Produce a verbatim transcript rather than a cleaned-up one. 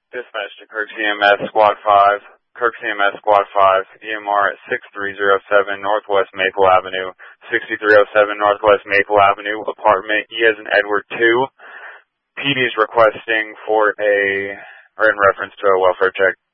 Dispatch to Kirk C M S Squad five. Kirk C M S Squad five, E M R at six three zero seven Northwest Maple Avenue, sixty-three oh seven Northwest Maple Avenue, apartment E as in Edward two. P D is requesting for a, or in reference to a welfare check.